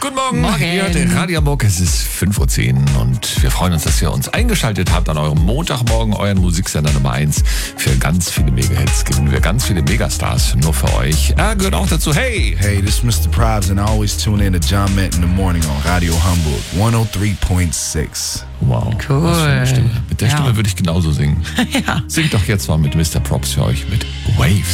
Guten Morgen. Morgen. Ihr hört Radio Hamburg, es ist 5:10 Uhr und wir freuen uns, dass ihr uns eingeschaltet habt an eurem Montagmorgen, euren Musiksender Nummer 1. Für ganz viele Mega-Hits gewinnen wir ganz viele Megastars, nur für euch. Er gehört auch dazu, hey! Hey, this is Mr. Probs and I always tune in to John Matt in the morning on Radio Hamburg 103.6. Wow, Cool. was für eine Stimme. Mit der Ja. Stimme würde ich genauso singen. Ja. Singt doch jetzt mal mit Mr. Props für euch mit Waves.